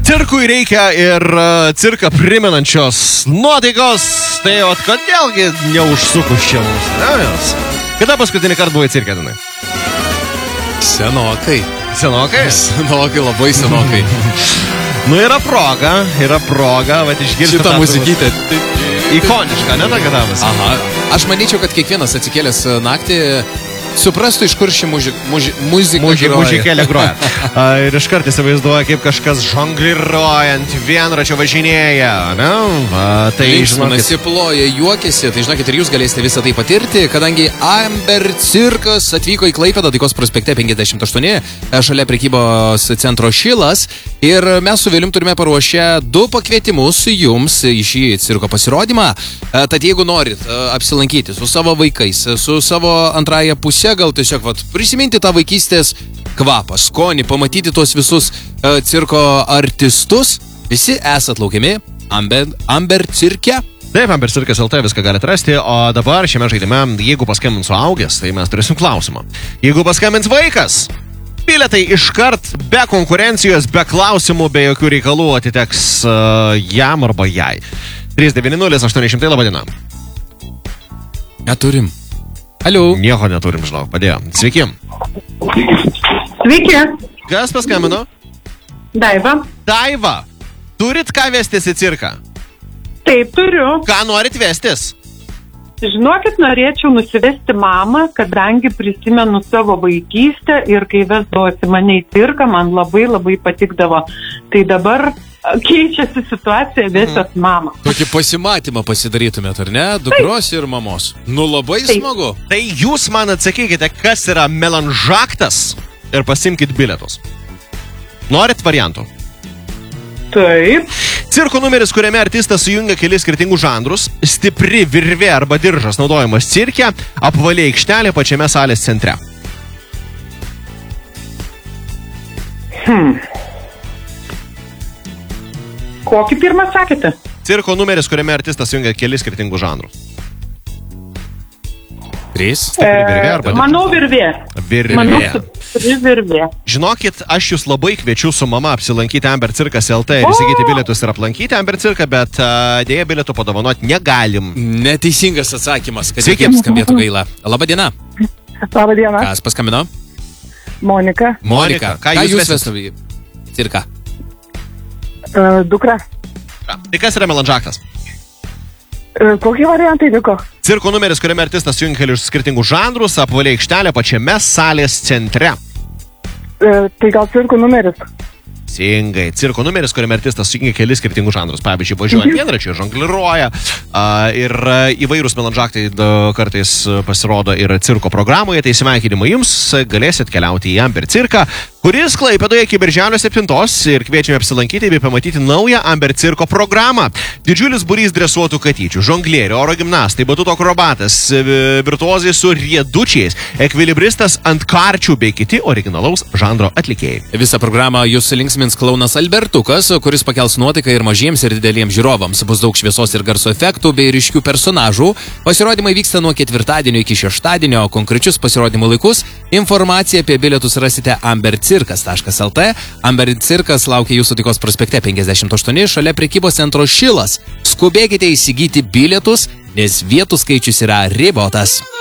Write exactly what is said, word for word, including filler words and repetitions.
Cirkui reikia ir uh, cirką primenančios nuotaikos, tai o kodėlgi neužsukus čia mums, ne jos? Kada paskutinį kartą buvai cirke, Danai? Senokai. Senokai? Senokai, labai senokai. Nu, yra proga, yra proga, va, išgirsti šitą muzikytę. Ikonišką, ne, ta gadamas? Aha. Aš manyčiau, kad kiekvienas atsikėlęs naktį suprastų, iš kur ši muži, muži, muzika Muži, groja. Muzikėlė groja. A, ir iš karto įsivaizduoja, kaip kažkas žongliruojant vienračio važinėja, ne? A, tai Linksminasi, žinokit... ploja, juokiasi, tai žinokit, ir jūs galėsite visą tai patirti, kadangi Amber Cirkas atvyko į Klaipėdą, Taikos prospekte penkiasdešimt aštuoni, šalia prekybos centro Šilas, ir mes su Vilium turime paruošę du pakvietimus jums į šį cirko pasirodymą. Tad jeigu norit apsilankyti su savo vaikais, su savo antrąją pusę, gal tiesiog vat, prisiminti tą vaikystės kvapą, skonį, pamatyti tuos visus uh, cirko artistus, visi esat laukiami Amber, Amber Cirke. Taip, Amber Cirkas L T viską galite rasti, o dabar šiame žaidime, jeigu paskambins suaugęs, tai mes turėsim klausimą. Jeigu paskambins vaikas, bilietai iškart be konkurencijos, be klausimų, be jokių reikalų atiteks uh, jam arba jai. trys devyni nulis aštuoni šimtai, laba diena. Neturim. Aliu. Nieko neturim, žinau, padėjo. Sveiki. Sveiki. Kas paskambino? Daiva. Daiva, turit ką vestis į cirką? Taip, turiu. Ką norit vestis? Žinokit, norėčiau nusivesti mamą, kadangi prisimenu savo vaikystę ir kai vesdavosi mane į cirką, man labai labai patikdavo. Tai dabar keičiasi situacija, vesios mamą. Tokį pasimatymą pasidarytumėt, ar ne? Dukros ir mamos. Nu, labai Taip. smagu. Tai jūs man atsakykite, kas yra melanžaktas ir pasimkit bilietus. Norit variantų? Taip. Cirko numeris, kuriame artistas sujungia kelis skirtingus žanrus, stipri virvė arba diržas naudojamas cirke, apvali aikštelė pačiame salės centre. Hmm. Kokį pirmą sakėte? Cirko numeris, kuriame artistas sujungia kelis skirtingus žanrus. Trys. Stipri virvė arba diržas. Manau virvė. Virvė. Manau stipri virvė. Žinokit, aš jūs labai kviečiu su mama apsilankyti Amber Cirkas L T ir įsigyti bilietus ir aplankyti Amber Cirką, bet uh, dėja bilietų padovanoti negalim. Neteisingas atsakymas, kad Sveiki. jiems skambėtų gaila. Labą dieną. Labą dieną. Kas paskambino? Monika. Monika, ką jūs jūs vesit? vestų į cirką? Uh, dukra. Tai kas yra melanžaktas? Uh, kokie variantai liko? Cirko numeris, kuriame artistas sujungia kelius skirtingus žanrus, apvali aikštelė pačiame salės centre. Uh, tai gal cirko numeris? Teisingai. Cirko numeris, kuriame artistas sujungia kelis skirtingus žanrus. Pavyzdžiui, važiuoja vienračiu, žongliruoja a, ir a, įvairūs melanžaktai da, kartais pasirodo ir cirko programoje. Tai sveikinimai jums, galėsit keliauti į Amber Cirką, kuris Klaipėdoje iki birželio septintos ir kviečiame apsilankyti bei pamatyti naują Amber Cirko programą. Didžiulis būrys dresuotų katyčių, žonglierių, oro gimnastai, batuto akrobatas, virtuozai su riedučiais, ekvilibristas ant karčių bei kiti originalaus žanro atlikėjai. Visą programą jūs linksmins klounas Albertukas, kuris pakels nuotaiką ir mažiems ir dideliems žiūrovams. Bus daug šviesos ir garso efektų bei ryškių personažų. Pasirodymai vyksta nuo ketvirtadienio iki šeštadienio, konkrečius pasirodymų laikus. Informaciją apie bilietus rasite amber cirkas taškas el t. Amber Cirkas laukia jūsų Taikos prospekte penkiasdešimt aštuoni šalia prekybos centro Šilas. Skubėkite įsigyti bilietus, nes vietų skaičius yra ribotas.